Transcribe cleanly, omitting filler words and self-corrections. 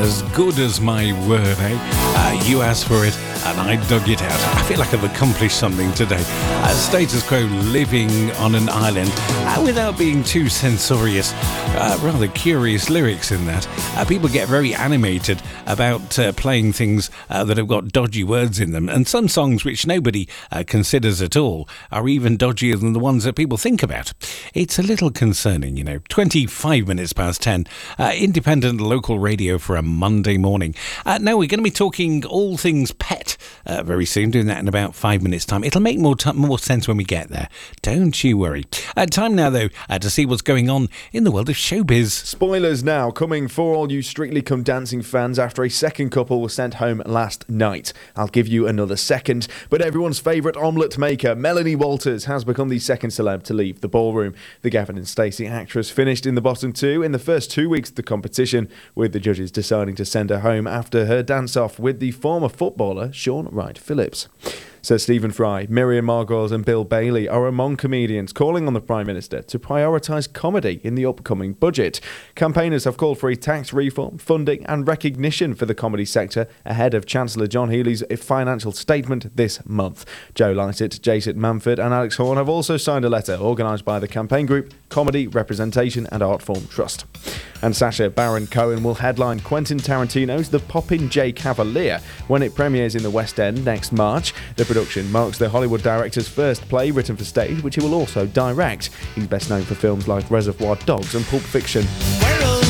As good as my word, eh? You asked for it and I dug it out. I feel like I've accomplished something today. Status Quo, living on an island, without being too censorious. Rather curious lyrics in that. People get very animated about playing things that have got dodgy words in them, and some songs which nobody considers at all are even dodgier than the ones that people think about. It's a little concerning, 25 minutes past 10. Independent local radio for a Monday morning. Now we're going to be talking all things pet very soon, doing that in about 5 minutes time. It'll make more sense when we get there, don't you worry. Time now though to see what's going on in the world of showbiz. Spoilers now coming for all you Strictly Come Dancing fans after a second couple was sent home last night. I'll give you another second, but everyone's favourite omelette maker Melanie Walters has become the second celeb to leave the ballroom. The Gavin and Stacey actress finished in the bottom two in the first 2 weeks of the competition, with the judges deciding to send her home after her dance-off with the former footballer Shaun Wright-Phillips. Sir Stephen Fry, Miriam Margolyes and Bill Bailey are among comedians calling on the Prime Minister to prioritise comedy in the upcoming budget. Campaigners have called for a tax reform, funding and recognition for the comedy sector ahead of Chancellor John Healey's financial statement this month. Joe Lycett, Jason Manford and Alex Horne have also signed a letter organised by the campaign group Comedy, Representation and Art Form Trust. And Sacha Baron Cohen will headline Quentin Tarantino's The Popinjay Cavalier when it premieres in the West End next March. The production marks the Hollywood director's first play written for stage, which he will also direct. He's best known for films like Reservoir Dogs and Pulp Fiction.